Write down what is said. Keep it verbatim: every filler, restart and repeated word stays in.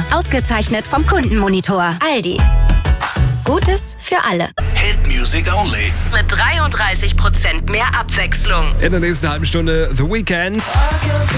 Ausgezeichnet vom Kundenmonitor. Aldi. Gutes für alle. Hit Music Only. Mit dreiunddreißig Prozent mehr Abwechslung. In der nächsten halben Stunde The Weeknd.